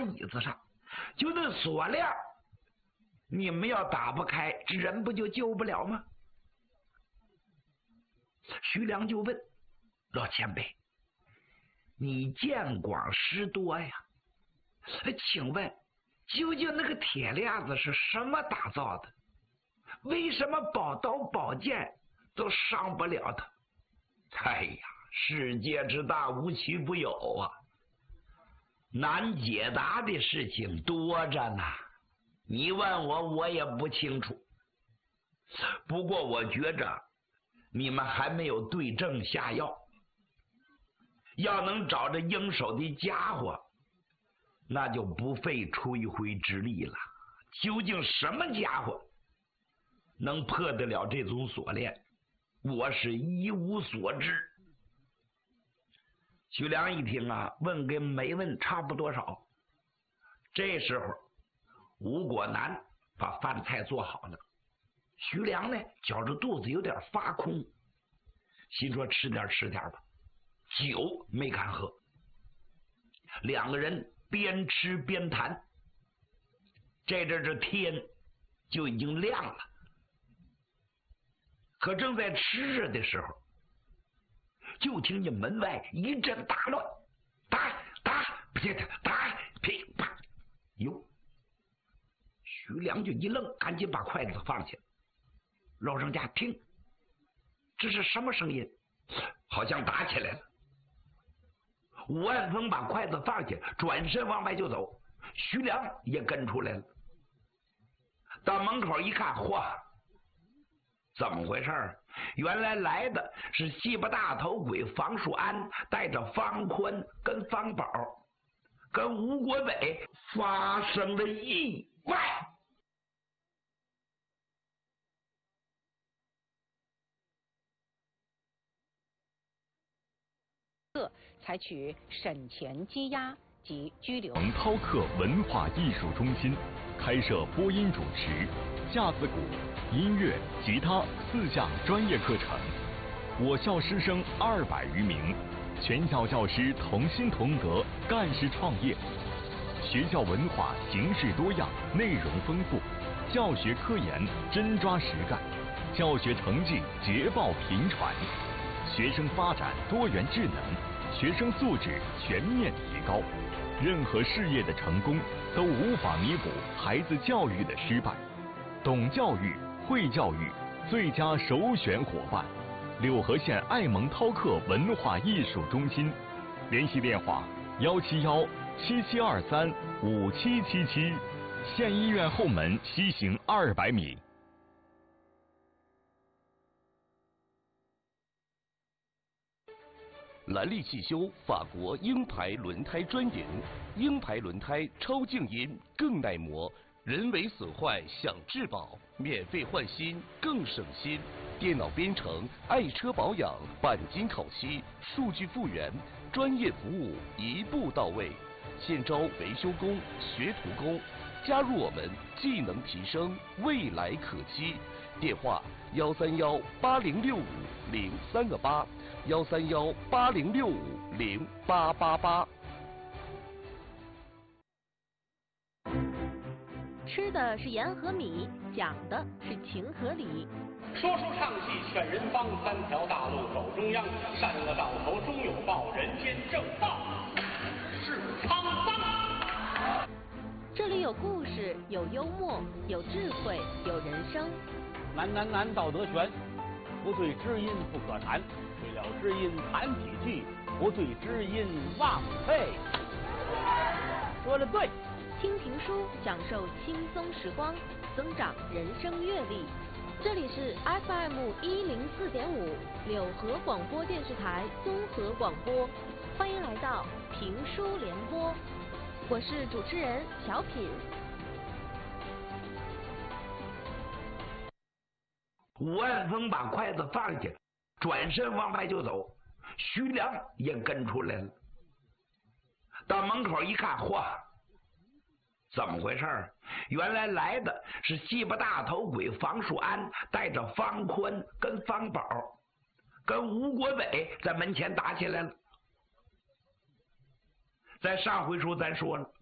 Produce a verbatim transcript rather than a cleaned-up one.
椅子上，就那锁链，你们要打不开，人不就救不了吗？徐良就问老前辈：“你见广识多呀？请问，究竟那个铁链子是什么打造的？为什么宝刀宝剑都伤不了他？”哎呀，世界之大，无奇不有啊！难解答的事情多着呢。你问我，我也不清楚。不过我觉着你们还没有对症下药。要能找着应手的家伙，那就不费吹灰之力了。究竟什么家伙能破得了这种锁链，我是一无所知。徐良一听啊，问跟没问差不多少。这时候吴果南把饭菜做好了，徐良呢觉着肚子有点发空，心说吃点吃点吧，酒没敢喝。两个人边吃边谈，这阵这天就已经亮了。可正在吃着的时候，就听见门外一阵大乱，打打噼打噼啪！哟，徐良就一愣，赶紧把筷子放下。老人家听，这是什么声音？好像打起来了。武安峰把筷子放下，转身往外就走，徐良也跟出来了。到门口一看，嚯，怎么回事？原来来的是西巴大头鬼房树安，带着方坤跟方宝跟吴国伟发生了意外。 采取审前羁押及拘留。 韬客文化艺术中心开设播音主持、架子鼓、音乐、吉他四项专业课程。我校师生二百余名，全校教师同心同德，干事创业。学校文化形式多样，内容丰富，教学科研真抓实干，教学成绩捷报频传，学生发展多元智能，学生素质全面提高。任何事业的成功都无法弥补孩子教育的失败。懂教育、会教育，最佳首选伙伴。柳河县爱蒙饕客文化艺术中心，联系电话：幺七幺七七二三五七七七，县医院后门西行二百米。 兰利汽修法国鹰牌轮胎专营，鹰牌轮胎超静音，更耐磨，人为损坏享质保，免费换新更省心。电脑编程，爱车保养，钣金烤漆，数据复原，专业服务一步到位。现招维修工、学徒工，加入我们，技能提升，未来可期。电话：幺三幺八零六五零三个八。幺三幺八零六五零八八八。 吃的是盐和米，讲的是情和理。 说书唱戏劝人方，三条大路走中央，善恶到头终有报，人间正道是沧桑。 这里有故事，有幽默，有智慧，有人生。 难难难，道德全，不对知音不可谈。对了知音谈几句，不对知音忘废。说的对。 听评书，享受轻松时光，增长人生阅历。这里是 F M 一零四点五柳河广播电视台综合广播，欢迎来到评书联播，我是主持人小品。 武安峰把筷子放下，转身往外就走，徐良也跟出来了。到门口一看，嚯，怎么回事？原来来的是西巴大头鬼房树安，带着方坤跟方宝跟吴国伟在门前打起来了。在上回书咱说了，